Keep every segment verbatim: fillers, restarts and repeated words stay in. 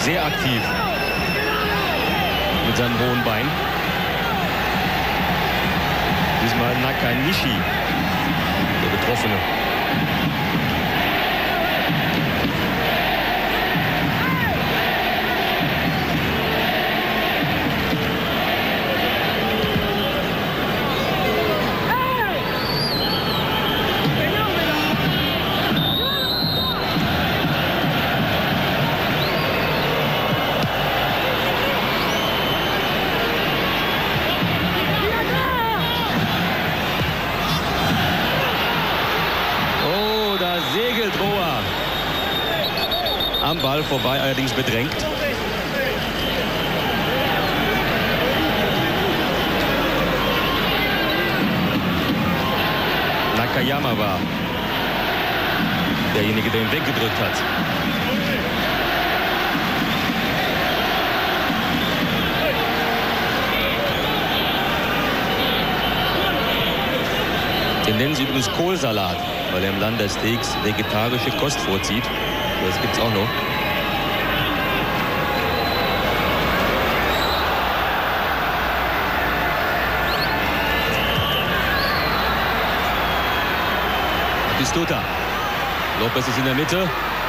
Sehr aktiv. Mit seinem hohen Bein. Diesmal Nakanishi, der Betroffene. Segelt Roa am Ball vorbei, allerdings bedrängt. Nakayama war derjenige, der ihn weggedrückt hat. Den nennen sie übrigens Kohlsalat, weil er im Land der Steaks vegetarische Kost vorzieht. Das gibt's auch noch. Batistuta. Lopez ist in der Mitte.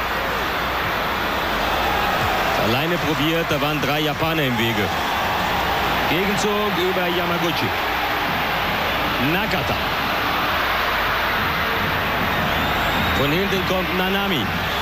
Alleine probiert, da waren drei Japaner im Wege. Gegenzug über Yamaguchi. Nakata. Von hinten kommt Nanami.